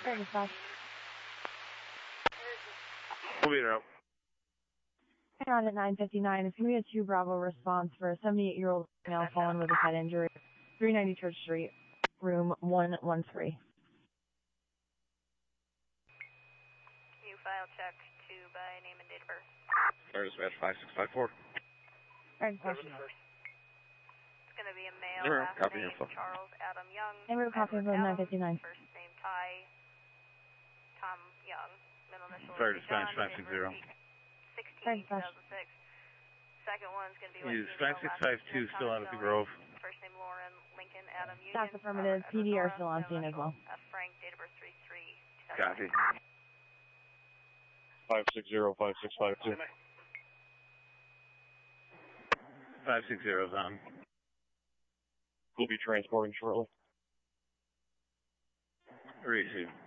Fair dispatch. We'll be there. On at 9:59, it's going to be a 2 Bravo response for a 78-year-old male fallen with a head injury. 390 Church Street, room 113. You file check 2 by name and date of birth. Fair dispatch 5654. Fair dispatch. It's going to be a male, Zero, last copy name info. Charles Adam Young. Neighborhood copy info Edward 9:59. First name Ty. Tom Young. Middle initial Fair is dispatch John. 560. 16, 2006. Second one's going to be Is 5652 still out at the Grove? First name Lauren Lincoln Adam Union. That's affirmative. PD are still on scene as well. Frank, date of birth 3-3. Copy. 560-5652. 560 is on. We'll be transporting shortly. Receive.